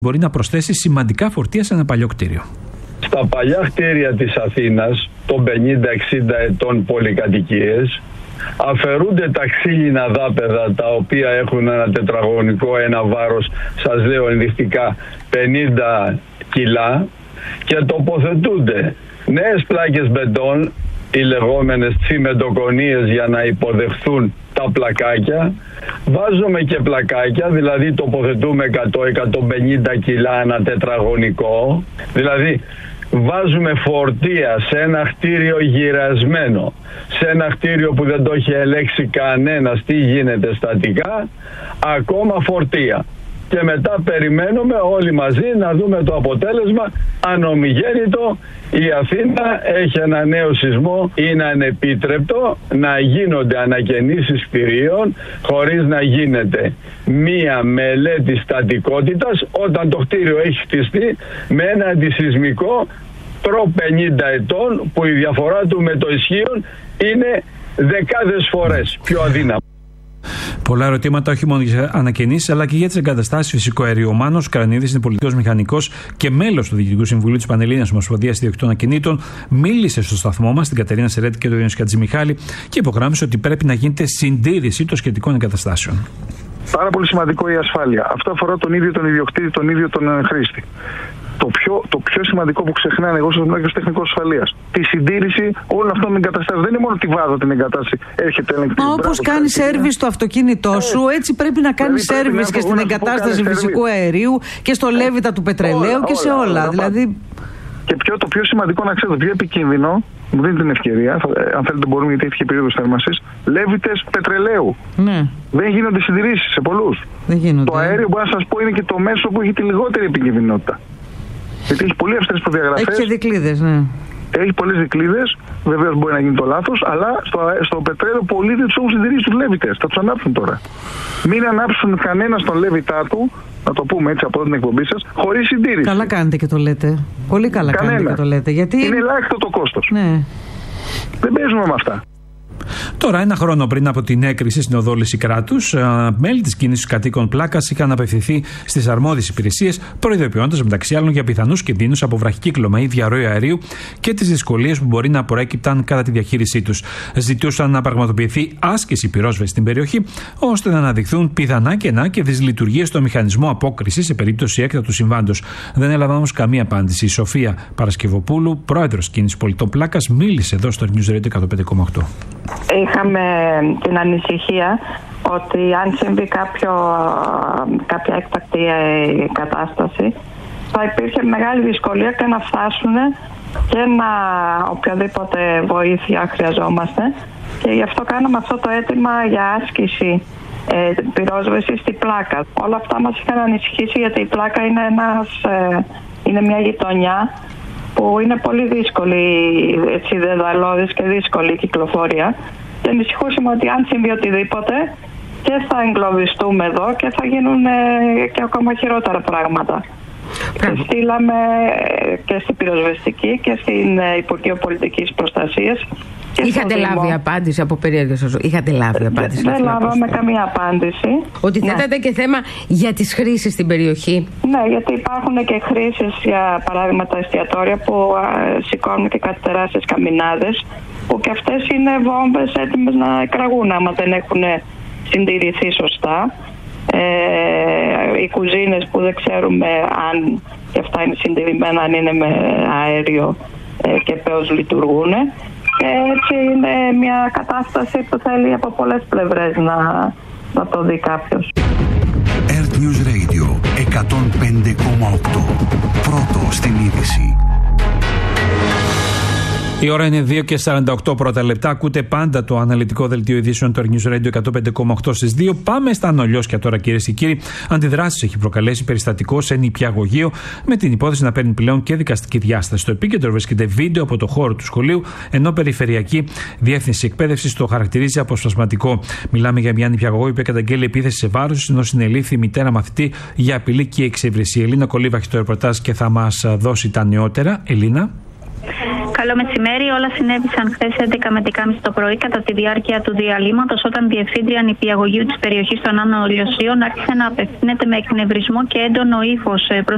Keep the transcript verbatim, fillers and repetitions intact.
μπορεί να προσθέσει σημαντικά φορτία σε ένα παλιό κτίριο. Στα παλιά κτίρια της Αθήνας, των πενήντα εξήντα ετών πολυκατοικίες, αφαιρούνται τα ξύλινα δάπεδα, τα οποία έχουν ένα τετραγωνικό, ένα βάρος, σας λέω ενδεικτικά, πενήντα κιλά, και τοποθετούνται νέες πλάκες μπετόν, οι λεγόμενες τσιμεντοκονίες, για να υποδεχθούν τα πλακάκια. Βάζουμε και πλακάκια, δηλαδή τοποθετούμε εκατό με εκατόν πενήντα κιλά ένα τετραγωνικό, δηλαδή βάζουμε φορτία σε ένα κτίριο γυρασμένο, σε ένα κτίριο που δεν το έχει ελέγξει κανένας τι γίνεται στατικά, ακόμα φορτία. Και μετά περιμένουμε όλοι μαζί να δούμε το αποτέλεσμα. Αν ομιγέννητο η Αθήνα έχει ένα νέο σεισμό, είναι ανεπίτρεπτο να γίνονται ανακαινήσεις κτηρίων χωρίς να γίνεται μία μελέτη στατικότητας όταν το κτίριο έχει χτιστεί με ένα αντισεισμικό προ πενήντα ετών, που η διαφορά του με το ισχύον είναι δεκάδες φορές πιο αδύναμο. Πολλά ερωτήματα όχι μόνο για ανακαινήσεις αλλά και για τις εγκαταστάσεις φυσικού αερίου. Ο Μάνος Κρανίδης είναι πολιτικός μηχανικός και μέλος του Διοικητικού Συμβουλίου της Πανελλήνιας Ομοσπονδίας Ιδιοκτητών Ακινήτων. Μίλησε στο σταθμό μας, την Κατερίνα Σερέτη και τον Ιωάννη Χατζημιχάλη, και υπογράμμισε ότι πρέπει να γίνεται συντήρηση των σχετικών εγκαταστάσεων. Πάρα πολύ σημαντικό η ασφάλεια. Αυτό αφορά τον ίδιο τον ιδιοκτήτη, τον ίδιο τον χρήστη. Το πιο, το πιο σημαντικό που ξεχνάνε, εγώ σας μιλάω και ως τεχνικός ασφαλείας, τη συντήρηση όλων αυτών των εγκαταστάσεων. Δεν είναι μόνο ότι βάζω την εγκατάσταση, έρχεται έλεγχη. Μα όπως κάνει σέρβις στο αυτοκίνητό σου, έτσι πρέπει να κάνει δηλαδή, σέρβις και στην εγκατάσταση φυσικού αερίου και στο λέβητα του πετρελαίου και σε όλα. όλα, όλα δηλαδή... Και πιο, το πιο σημαντικό να ξέρετε, το πιο επικίνδυνο, μου δίνει την ευκαιρία, αν θέλετε μπορούμε, γιατί έχει και περίοδος θέρμανσης, λέβητες πετρελαίου. Ναι. Δεν γίνονται συντηρήσεις σε πολλούς. Δεν γίνονται. Το αέριο, μπορώ να σας πω, είναι και το μέσο που έχει τη λιγότερη επικίνδυνοτητα. Γιατί έχει πολύ αυστηρές προδιαγραφές. Έχει και δικλείδες, ναι. Έχει πολλές δικλείδες. Βεβαίως μπορεί να γίνει το λάθος, αλλά στο, στο πετρέλαιο πολλοί δεν τους έχουν συντηρήσει τους λέβητες. Θα τους ανάψουν τώρα. Μην ανάψουν κανένα στον λέβητά του, να το πούμε έτσι από την εκπομπή σας, χωρίς συντήρηση. Καλά κάνετε και το λέτε. Πολύ καλά κανένα. κάνετε και το λέτε. Γιατί... Είναι ελάχιστο το κόστος. Ναι. Δεν παίζουμε με αυτά. Τώρα, ένα χρόνο πριν από την έκρηση στην οδόληση κράτους, μέλη της κίνησης κατοίκων Πλάκας είχαν απευθυνθεί στις αρμόδιες υπηρεσίες, προειδοποιώντας μεταξύ άλλων για πιθανούς κινδύνους από βραχικύκλωμα ή διαρροή αερίου και τις δυσκολίες που μπορεί να προέκυπταν κατά τη διαχείρισή τους. Ζητούσαν να πραγματοποιηθεί άσκηση πυρόσβεσης στην περιοχή, ώστε να αναδειχθούν πιθανά κενά και δυσλειτουργίες στο μηχανισμό απόκρισης σε περίπτωση έκτακτου συμβάντος. Δεν έλαβα όμως καμία απάντηση. Η Σοφία Παρασκευοπούλου, πρόεδρος κίνησης πολιτών Πλάκας, μίλησε εδώ στο News Radio εκατόν πέντε κόμμα οκτώ. Είχαμε την ανησυχία ότι αν συμβεί κάποιο, κάποια έκτακτη κατάσταση, θα υπήρχε μεγάλη δυσκολία και να φτάσουν και να οποιαδήποτε βοήθεια χρειαζόμαστε, και γι' αυτό κάναμε αυτό το αίτημα για άσκηση ε, πυρόσβεσης στη Πλάκα. Όλα αυτά μας είχαν ανησυχήσει, γιατί η Πλάκα είναι, ένας, ε, είναι μια γειτονιά που είναι πολύ δύσκολη, έτσι, δεδαλώδης και δύσκολη κυκλοφορία, και ανησυχούσαμε ότι αν συμβεί οτιδήποτε και θα εγκλωβιστούμε εδώ και θα γίνουν και ακόμα χειρότερα πράγματα. Και στείλαμε και στην πυροσβεστική και στην Υπουργείο Πολιτικής Προστασίας. Είχατε λάβει απάντηση από περίεργες σας? Είχατε λάβει απάντηση? Δεν λάβαμε καμία απάντηση. Ότι θέτατε ναι. και θέμα για τις χρήσεις στην περιοχή. Ναι, γιατί υπάρχουν και χρήσεις, για παράδειγμα τα εστιατόρια που α, σηκώνουν και κάτι τεράστιες καμινάδες, που και αυτές είναι βόμβες έτοιμες να εκραγούν άμα δεν έχουν συντηρηθεί σωστά. Ε, οι κουζίνες που δεν ξέρουμε αν και αυτά είναι συντηρημένα, αν είναι με αέριο ε, και πώς λειτουργούν. Και έτσι είναι μια κατάσταση που θέλει από πολλές πλευρές να, να το δει κάποιος. Earth News Radio εκατόν πέντε κόμμα οκτώ. Πρώτο στην είδηση. Η ώρα είναι δύο και σαράντα οκτώ πρώτα λεπτά. Ακούτε πάντα το αναλυτικό δελτίο ειδήσεων του News Radio εκατόν πέντε κόμμα οκτώ στις δύο. Πάμε στα ανολιώσια τώρα, κυρίες και κύριοι. Αντιδράσεις έχει προκαλέσει περιστατικό σε νηπιαγωγείο, με την υπόθεση να παίρνει πλέον και δικαστική διάσταση. Στο επίκεντρο βρίσκεται βίντεο από το χώρο του σχολείου, ενώ Περιφερειακή Διεύθυνση Εκπαίδευσης το χαρακτηρίζει αποσπασματικό. Μιλάμε για μια νηπιαγωγό που καταγγέλει επίθεση σε βάρος, ενώ συνελήφθη η μητέρα μαθητή για απειλή και εξέβριση. Η Ελίνα Κολίβα έχει το ρεπορτάζ και θα μας δώσει τα νεότερα. Ελίνα. Καλό μεσημέρι. Όλα συνέβησαν χθες έντεκα με δεκάμιση το πρωί, κατά τη διάρκεια του διαλύματος, όταν διευθύντρια νηπιαγωγείου της περιοχής των Άνω Λιωσίων άρχισε να απευθύνεται με εκνευρισμό και έντονο ύφος προς